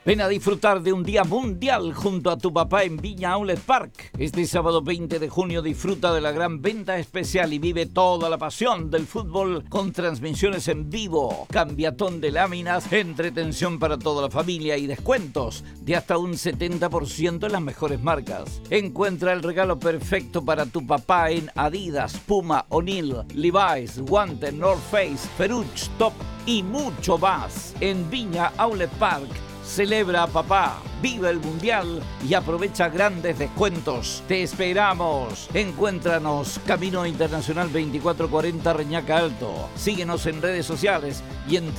Ven a disfrutar de un día mundial junto a tu papá en Viña Outlet Park. Este sábado 20 de junio disfruta de la gran venta especial y vive toda la pasión del fútbol con transmisiones en vivo, cambiatón de láminas, entretención para toda la familia y descuentos de hasta un 70% en las mejores marcas. Encuentra el regalo perfecto para tu papá en Adidas, Puma, O'Neill, Levi's, Guante, North Face, Peruch, Top y mucho más. En Viña Outlet Park, celebra a papá, vive el mundial y aprovecha grandes descuentos. Te esperamos. Encuéntranos Camino Internacional 2440 Reñaca Alto. Síguenos en redes sociales y en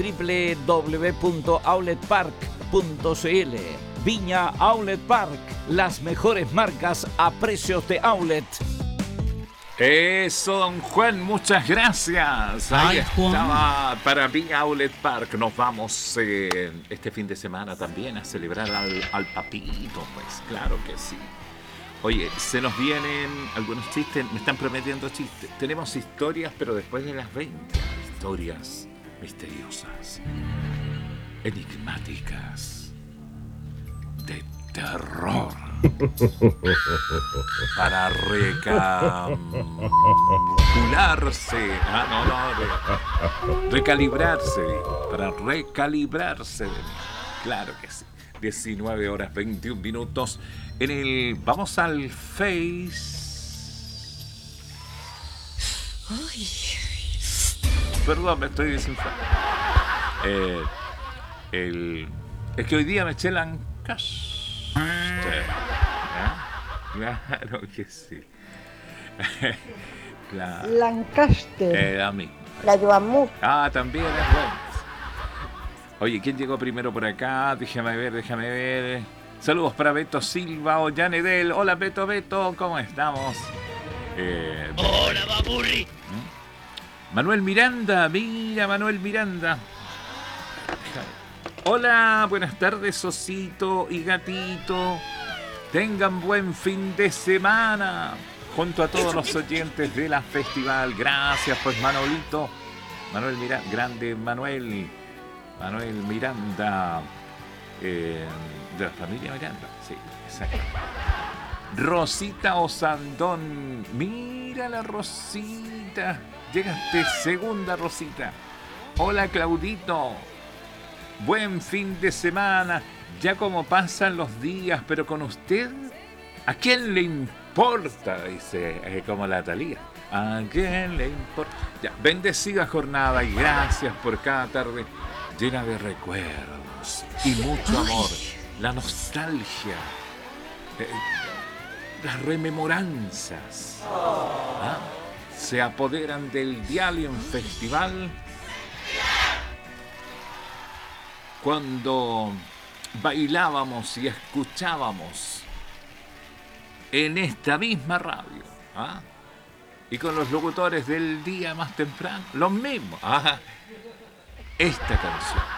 www.outletpark.cl. Viña Outlet Park, las mejores marcas a precios de outlet. Eso, don Juan, muchas gracias. Ahí estaba para Viña Outlet Park. Nos vamos este fin de semana también a celebrar al papito, pues claro que sí. Oye, se nos vienen algunos chistes, me están prometiendo chistes. Tenemos historias, pero después de las 20. Historias misteriosas, enigmáticas, de terror. Para recalibrarse, para recalibrarse. Claro que sí. 19 horas 21 minutos. Vamos al Face. Ay. Perdón, me estoy desinflando. Es que hoy día me eché Lancaster. Claro que sí. Claro. Lancaster. A mí. La Yuamuk. También es bueno. Oye, ¿quién llegó primero por acá? Déjame ver. Saludos para Beto Silva o Janedel. Hola, Beto, ¿cómo estamos? Hola, Babuli. Manuel Miranda, mira, Manuel Miranda. Hola, buenas tardes, Osito y Gatito. Tengan buen fin de semana junto a todos los oyentes de la festival. Gracias, pues, Manolito. Manuel Miranda, grande Manuel Miranda, de la familia Miranda. Sí, exacto. Rosita Osandón. Mira la Rosita. Llegaste segunda, Rosita. Hola, Claudito. Buen fin de semana. Ya como pasan los días, pero con usted, ¿a quién le importa? Dice, como la Talía. ¿A quién le importa? Ya, bendecida jornada y gracias por cada tarde llena de recuerdos y mucho amor. La nostalgia, las rememoranzas se apoderan del dial en festival. Cuando bailábamos y escuchábamos en esta misma radio, y con los locutores del día más temprano, los mismos, esta canción.